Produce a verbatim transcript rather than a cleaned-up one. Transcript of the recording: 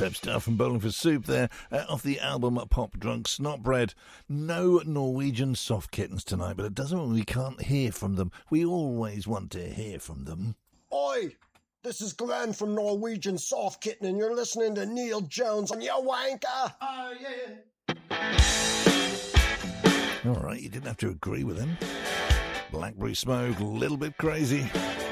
Superb stuff from Bowling for Soup there, uh, off the album Pop Drunk Snotbread. No Norwegian soft kittens tonight, but it doesn't mean we can't hear from them. We always want to hear from them. Oi! This is Glenn from Norwegian Soft Kitten, and you're listening to Neil Jones on your wanker. Oh, yeah. All right, you didn't have to agree with him. Blackberry Smoke, a little bit crazy.